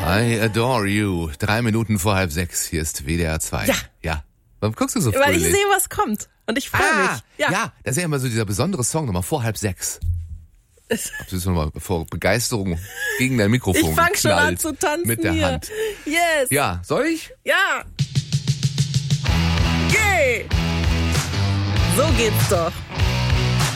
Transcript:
I adore you. 3 Minuten vor 5:30. Hier ist WDR 2. Ja. Warum guckst du so fröhlich? Weil ich sehe, was kommt. Und ich freue mich. Ja, das ist ja immer so dieser besondere Song, nochmal vor 5:30. Ob du es nochmal vor Begeisterung gegen dein Mikrofon Ich fange schon an geknallt zu tanzen mit der hier. Hand. Yes. Ja, soll ich? Ja. Yay. So geht's doch.